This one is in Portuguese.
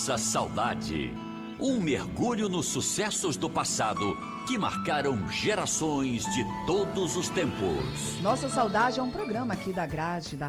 Nossa Saudade. Um mergulho nos sucessos do passado que marcaram gerações de todos os tempos. Nossa Saudade é um programa aqui da grade da